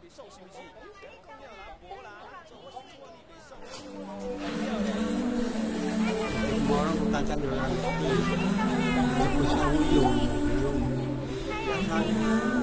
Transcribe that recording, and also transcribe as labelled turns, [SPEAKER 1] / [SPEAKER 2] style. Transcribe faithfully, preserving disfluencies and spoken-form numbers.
[SPEAKER 1] 我大家留下地，不相互用，用，让他。